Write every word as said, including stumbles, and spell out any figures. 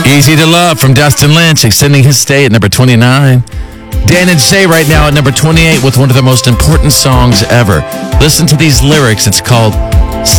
Easy to Love from Dustin Lynch, extending his stay at number twenty-nine. Dan and Shay right now at number twenty-eight with one of the most important songs ever. Listen to these lyrics. It's called